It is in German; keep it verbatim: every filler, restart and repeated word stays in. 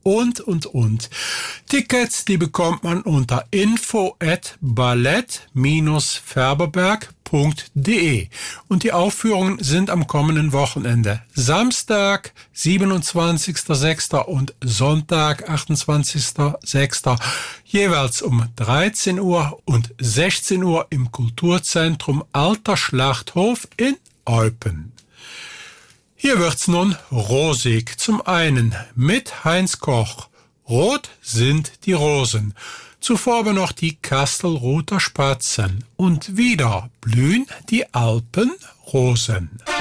und, und, und. Tickets, die bekommt man unter info at ballett färberberg punkt de. Und die Aufführungen sind am kommenden Wochenende. Samstag, siebenundzwanzigster sechster und Sonntag, achtundzwanzigster sechster jeweils um dreizehn Uhr und sechzehn Uhr im Kulturzentrum Alter Schlachthof in Eupen. Hier wird's nun rosig. Zum einen mit Heinz Koch. Rot sind die Rosen. Zuvor aber noch die Kastelruther Spatzen. Und wieder blühen die Alpenrosen.